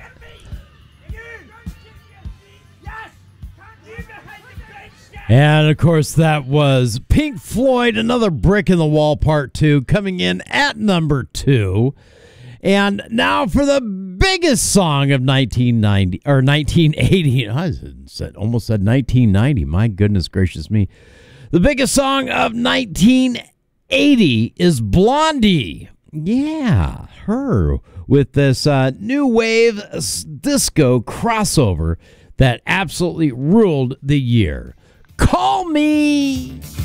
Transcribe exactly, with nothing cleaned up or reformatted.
And, of course, that was Pink Floyd, Another Brick in the Wall, Part two, coming in at number two. And now for the biggest song of nineteen ninety, or nineteen eighty. I said, almost said nineteen ninety. My goodness gracious me. The biggest song of nineteen eighty is Blondie. Yeah, her, with this uh, new wave disco crossover that absolutely ruled the year. Call Me.